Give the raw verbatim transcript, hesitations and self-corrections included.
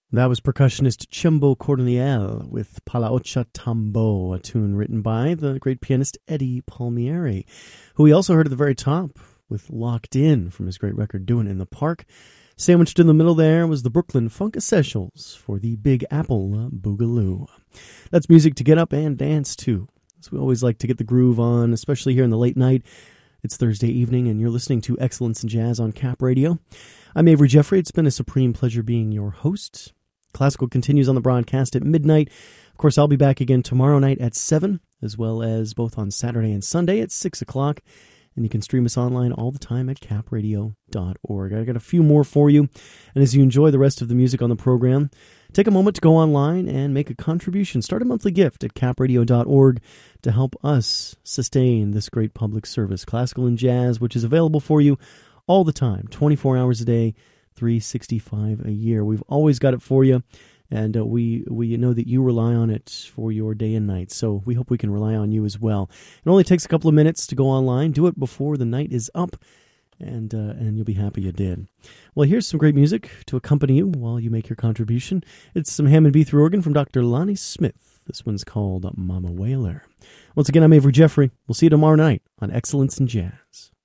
That was percussionist Chimbo Corneliel with Palaocha Tambo, a tune written by the great pianist Eddie Palmieri, who we also heard at the very top with Locked In from his great record Doing It in the Park. Sandwiched in the middle there was the Brooklyn Funk Essentials for the Big Apple Boogaloo. That's music to get up and dance to. So we always like to get the groove on, especially here in the late night. It's Thursday evening, and you're listening to Excellence in Jazz on Cap Radio. I'm Avery Jeffrey. It's been a supreme pleasure being your host. Classical continues on the broadcast at midnight. Of course, I'll be back again tomorrow night at seven, as well as both on Saturday and Sunday at six o'clock. And you can stream us online all the time at cap radio dot org. I got a few more for you. And as you enjoy the rest of the music on the program, take a moment to go online and make a contribution. Start a monthly gift at cap radio dot org to help us sustain this great public service, Classical and Jazz, which is available for you all the time, twenty-four hours a day, three hundred sixty-five a year. We've always got it for you, and uh, we we know that you rely on it for your day and night, so we hope we can rely on you as well. It only takes a couple of minutes to go online. Do it before the night is up, and uh, and you'll be happy you did. Well, here's some great music to accompany you while you make your contribution. It's some Hammond B three organ from Doctor Lonnie Smith. This one's called Mama Whaler. Once again, I'm Avery Jeffrey. We'll see you tomorrow night on Excellence in Jazz.